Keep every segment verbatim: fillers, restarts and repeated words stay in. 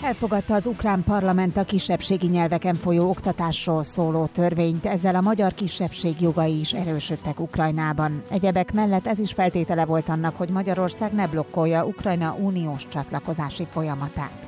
Elfogadta az ukrán parlament a kisebbségi nyelveken folyó oktatásról szóló törvényt, ezzel a magyar kisebbség jogai is erősödtek Ukrajnában. Egyebek mellett ez is feltétele volt annak, hogy Magyarország ne blokkolja Ukrajna uniós csatlakozási folyamatát.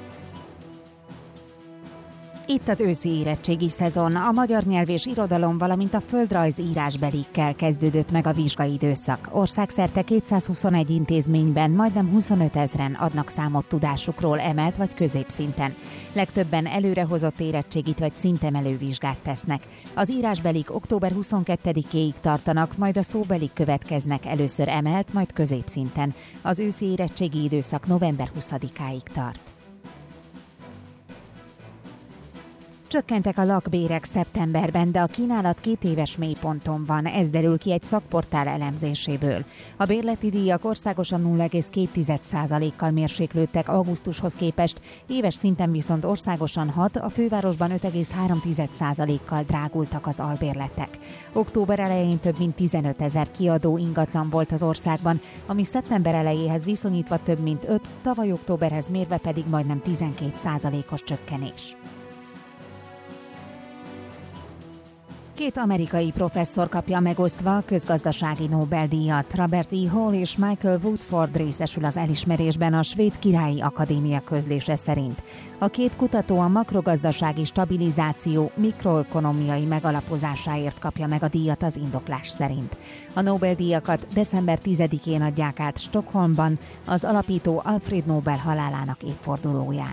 Itt az őszi érettségi szezon, a magyar nyelv és irodalom, valamint a földrajz írásbelikkel kezdődött meg a vizsgaidőszak. Országszerte kétszázhuszonegy intézményben majdnem huszonöt ezren adnak számot tudásukról emelt vagy középszinten. Legtöbben előrehozott érettségit vagy szintemelő vizsgát tesznek. Az írásbelik október huszonkettedikéig tartanak, majd a szóbelik következnek először emelt, majd középszinten. Az őszi érettségi időszak november huszadikáig tart. Csökkentek a lakbérek szeptemberben, de a kínálat két éves mélyponton van, ez derül ki egy szakportál elemzéséből. A bérleti díjak országosan nulla egész két százalékkal mérséklődtek augusztushoz képest, éves szinten viszont országosan hat, a fővárosban öt egész három százalékkal drágultak az albérletek. Október elején több mint tizenöt ezer kiadó ingatlan volt az országban, ami szeptember elejéhez viszonyítva több mint öt, tavaly októberhez mérve pedig majdnem tizenkét százalékos csökkenés. Két amerikai professzor kapja megosztva a közgazdasági Nobel-díjat. Robert E. Hall és Michael Woodford részesül az elismerésben a Svéd Királyi Akadémia közlése szerint. A két kutató a makrogazdasági stabilizáció mikroökonomiai megalapozásáért kapja meg a díjat az indoklás szerint. A Nobel-díjakat december tizedikén adják át Stockholmban, az alapító Alfred Nobel halálának évfordulóján.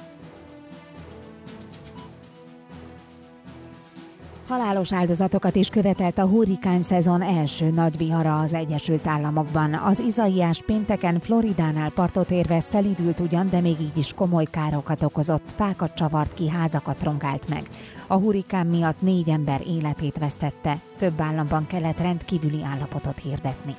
Halálos áldozatokat is követelt a hurrikán szezon első nagy vihara az Egyesült Államokban. Az Izaiás pénteken Floridánál partot érve szelídült ugyan, de még így is komoly károkat okozott, fákat csavart ki, házakat rongált meg. A hurrikán miatt négy ember életét vesztette, több államban kellett rendkívüli állapotot hirdetni.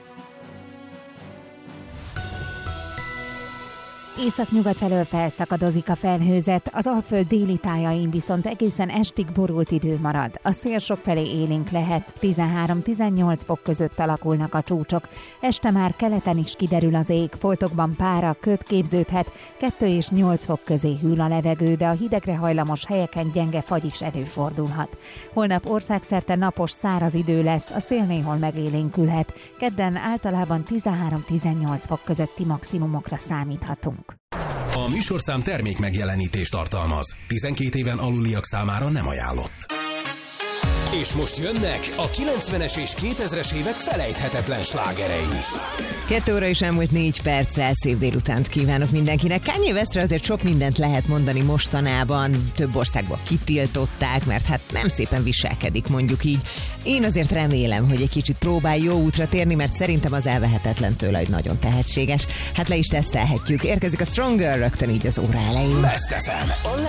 Északnyugat felől felszakadozik a felhőzet, az Alföld déli tájain viszont egészen estig borult idő marad. A szél sokfelé élénk lehet, tizenhárom-tizennyolc fok között alakulnak a csúcsok. Este már keleten is kiderül az ég, foltokban pára, köd képződhet, kettő és nyolc fok közé hűl a levegő, de a hidegre hajlamos helyeken gyenge fagy is előfordulhat. Holnap országszerte napos, száraz idő lesz, a szél néhol megélénkülhet. Kedden általában tizenhárom-tizennyolc fok közötti maximumokra számíthatunk. A műsorszám termék megjelenítést tartalmaz. tizenkét éven aluliak számára nem ajánlott. És most jönnek a kilencvenes és kétezres évek felejthetetlen slágerei. Kettő óra is elmúlt négy perccel, szép délutánt kívánok mindenkinek. Kanye Westre azért sok mindent lehet mondani mostanában. Több országban kitiltották, mert hát nem szépen viselkedik, mondjuk így. Én azért remélem, hogy egy kicsit próbál jó útra térni, mert szerintem az elvehetetlen tőle, hogy nagyon tehetséges. Hát le is tesztelhetjük. Érkezik a Stronger rögtön így az óra elején. Best ef em, a